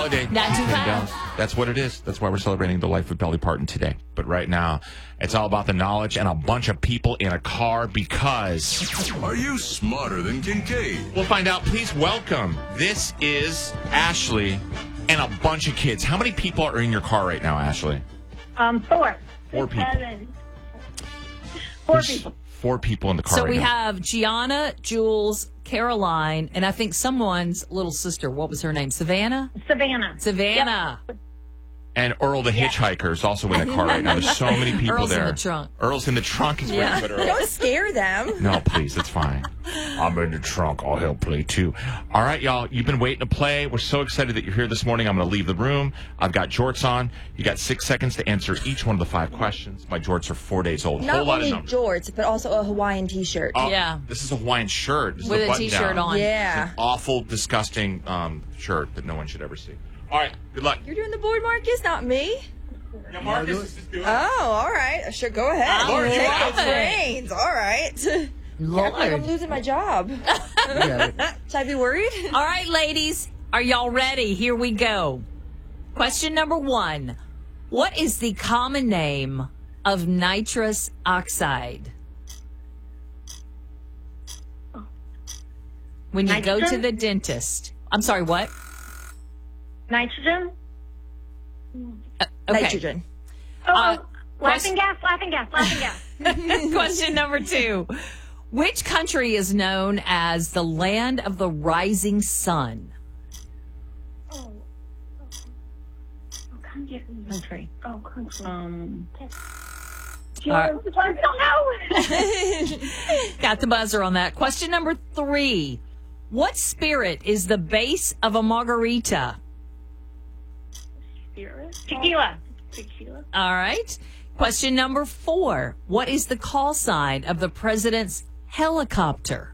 holiday. Not too bad. That's what it is. That's why we're celebrating the life of Dolly Parton today. But right now, it's all about the knowledge and a bunch of people in a car because... Are you smarter than Kincaid? We'll find out. Please welcome. This is Ashley and a bunch of kids. How many people are in your car right now, Ashley? 4. 4 people. 7. 4 There's people. 4 people in the car So right we now. have Gianna, Jules, Caroline, and I think someone's little sister. What was her name? Savannah? Savannah. Yep. And Earl the hitchhiker is also in the car right now. There's so many people Earl's there. in the trunk. Earl's in the trunk. Is Yeah. where you put Earl. Don't scare them. No, please, it's fine. I'm in the trunk. I'll help play too. All right, y'all. You've been waiting to play. We're so excited that you're here this morning. I'm going to leave the room. I've got jorts on. You got 6 seconds to answer each one of the 5 questions. My jorts are 4 days old. Not Whole lot only of numbers. jorts, but also a Hawaiian T-shirt. Oh, Yeah. This is a Hawaiian shirt. This is With a a button T-shirt down. on. Yeah. Awful, disgusting shirt that no one should ever see. All right. Good luck. You're doing the board, Marcus, not me. Yeah, Marcus is just doing it. Oh, all right. Sure, go ahead. All Take right. the reins. All right. Lord. I feel like I'm losing my job. Should I be worried? All right, ladies. Are y'all ready? Here we go. Question number 1. What is the common name of nitrous oxide? When you go to Nitrogen? the dentist. I'm sorry, what? Nitrogen. Okay. Nitrogen. Laughing gas. Question number 2. Which country is known as the land of the rising sun? Country. Country. All right. I don't know. Got the buzzer on that. Question number 3. What spirit is the base of a margarita? Tequila. All right. Question number 4. What is the call sign of the president's helicopter?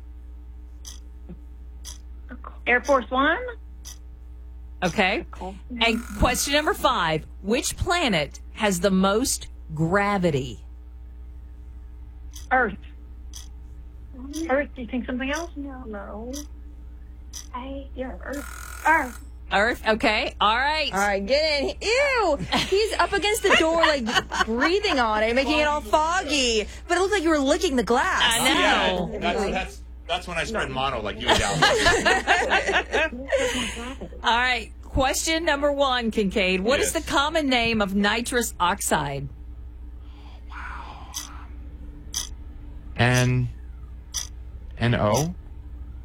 Air Force One. Okay. And question number 5. Which planet has the most gravity? Earth. Earth. Do you think something else? No. Earth. Earth. Okay. All right. All right, get in. Ew! He's up against the door, like breathing on it, making it all foggy. But it looked like you were licking the glass. I know. Yeah, that's when I spread mono like you and All right. Question number 1, Kincaid. What is Yes. the common name of nitrous oxide? N-O?